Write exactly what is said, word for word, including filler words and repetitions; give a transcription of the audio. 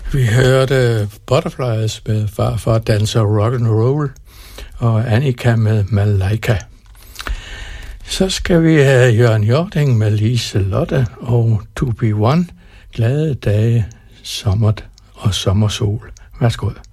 Vi hørte Butterflies med Farfar danser rock and roll og Annika med Malaika. Så skal vi have Jørgen Hjorting med Lise Lotte og to be one. Glade dage, sommer og sommersol. Værsgo.